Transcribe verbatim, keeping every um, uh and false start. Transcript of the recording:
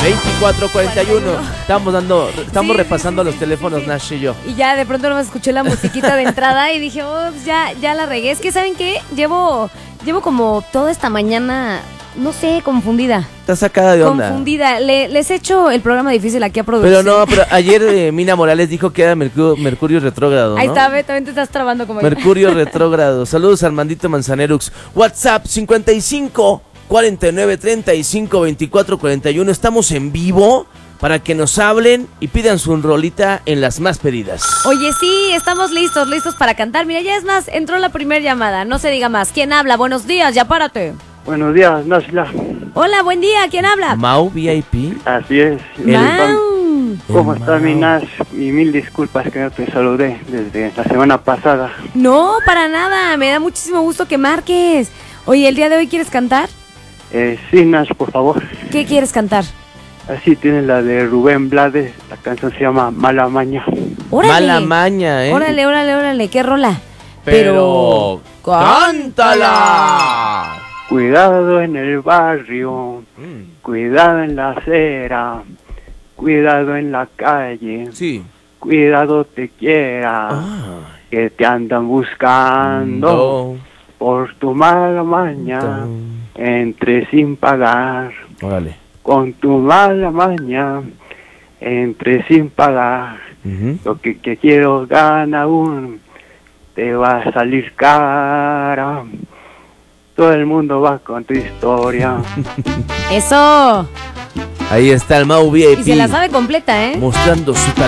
veinticuatro cuarenta y uno. Estamos dando, estamos sí, repasando sí, sí, los teléfonos, sí, sí. Nash y yo. Y ya de pronto nomás escuché la musiquita de entrada y dije, oh, ya, ya la regué. Es que, ¿saben qué? Llevo, llevo como toda esta mañana, no sé, confundida. Estás sacada de onda. Confundida. Le, les he hecho el programa difícil aquí a producir. Pero no, pero ayer eh, Mina Morales dijo que era Mercurio, Mercurio retrógrado, ¿no? Ahí está, ve, también te estás trabando como Mercurio retrógrado. Saludos, Armandito Manzanerux. WhatsApp cincuenta y cinco, cuarenta y nueve, treinta y cinco, veinticuatro, cuarenta y uno. Estamos en vivo para que nos hablen y pidan su rolita en las más pedidas. Oye, sí, estamos listos, listos para cantar. Mira, ya es más, entró la primera llamada. No se diga más. ¿Quién habla? Buenos días, ya párate. Buenos días, Nashla. Hola, buen día, ¿quién habla? Mau V I P. Así es. Mau. ¿Cómo está mi Nash? Y mil disculpas que no te saludé desde la semana pasada. No, para nada, me da muchísimo gusto que marques. Oye, ¿el día de hoy quieres cantar? Eh, sí, Nash, por favor. ¿Qué quieres cantar? Así tiene la de Rubén Blades, la canción se llama Mala Maña. ¡Órale! Mala Maña, ¿eh? Órale, órale, órale, qué rola. Pero... Pero... ¡cántala! Cuidado en el barrio, mm. cuidado en la acera, cuidado en la calle, sí. Cuidado te quiera, ah. que te andan buscando no. por tu mala maña, no. entre sin pagar. Órale. Con tu mala maña, entre sin pagar, uh-huh. lo que, que quiero ganar aún, te va a salir cara. Todo el mundo va con tu historia. ¡Eso! Ahí está el Mau V I P. Y se la sabe completa, ¿eh? Mostrando su talento.